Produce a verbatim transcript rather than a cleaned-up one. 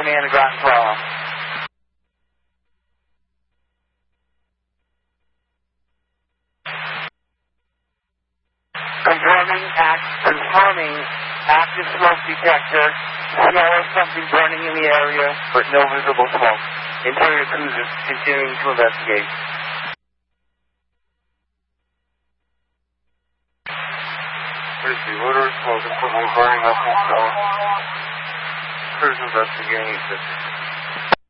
command to Groton twelve. Confirming, act, confirming active smoke detector. Smell of something burning in the area, but no visible smoke. Interior cruisers continuing to investigate. There's the odor of smoke equipment burning up and so. Cruise investigating.